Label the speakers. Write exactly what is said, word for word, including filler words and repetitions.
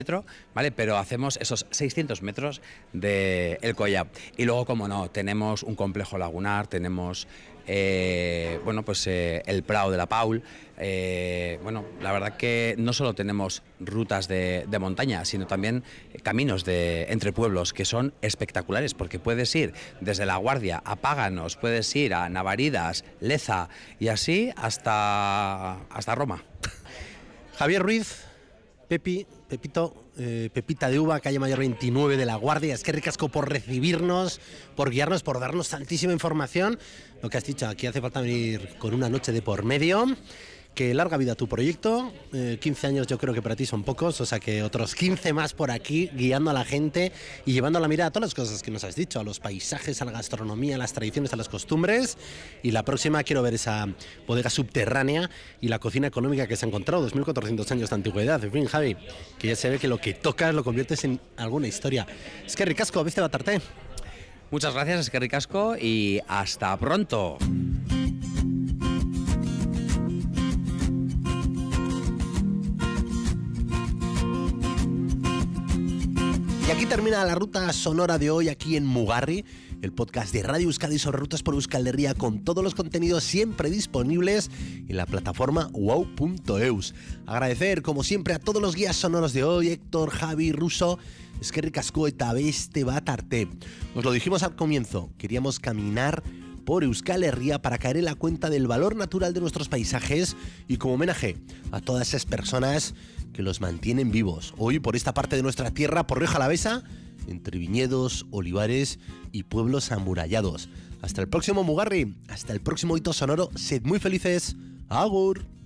Speaker 1: metro, ¿vale? Pero hacemos esos seiscientos metros de El Collao. Y luego, como no, tenemos un complejo lagunar, tenemos eh, bueno, pues eh, el Prado de la Paul. Eh, bueno, la verdad que no solo tenemos rutas de, de montaña, sino también caminos de, entre pueblos que son espectaculares, porque puedes ir desde La Guardia a Páganos, puedes ir a Navaridas, Leza y así hasta, hasta Roma.
Speaker 2: Javier Ruiz, Pepi, Pepito, eh, Pepita de Uva, calle Mayor veintinueve de La Guardia. Es que ricasco por recibirnos, por guiarnos, por darnos tantísima información. Lo que has dicho, aquí hace falta venir con una noche de por medio. Que larga vida tu proyecto, eh, quince años yo creo que para ti son pocos, o sea que otros quince más por aquí, guiando a la gente y llevando la mirada a todas las cosas que nos has dicho, a los paisajes, a la gastronomía, a las tradiciones, a las costumbres. Y la próxima quiero ver esa bodega subterránea y la cocina económica que se ha encontrado, dos mil cuatrocientos años de antigüedad. En fin, Javi, que ya se ve que lo que tocas lo conviertes en alguna historia. Es que ricasco, ¿viste Batarte?
Speaker 1: Muchas gracias, es que ricasco, y hasta pronto.
Speaker 2: Y aquí termina la ruta sonora de hoy aquí en Mugarri, el podcast de Radio Euskadi sobre rutas por Euskal Herria, con todos los contenidos siempre disponibles en la plataforma wow punto eus. Agradecer, como siempre, a todos los guías sonoros de hoy, Héctor, Javi, Russo, eskerrik asko eta beste bat arte. Os lo dijimos al comienzo, queríamos caminar por Euskal Herria para caer en la cuenta del valor natural de nuestros paisajes y como homenaje a todas esas personas que los mantienen vivos. Hoy por esta parte de nuestra tierra, por Rioja Alavesa, entre viñedos, olivares y pueblos amurallados. Hasta el próximo Mugarri, hasta el próximo hito sonoro, sed muy felices. Agur.